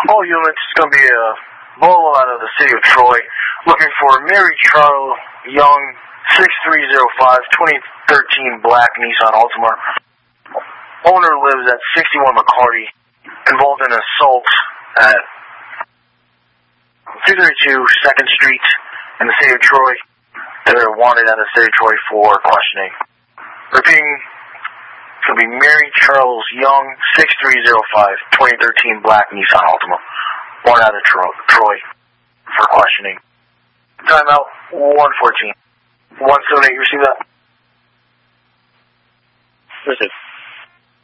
All units, it's going to be a bolo out of the city of Troy, looking for Mary Charles Young, 6305, 2013 black Nissan Altima. Owner lives at 61 McCarty, involved in an assault at 232 2nd Street in the city of Troy. They're wanted out of the city of Troy for questioning. Repeating, it's going to be Mary Charles Young, 6305, 2013 black Nissan Altima. Wanted out of Troy for questioning. Timeout 114. 178, you receive that? Listen.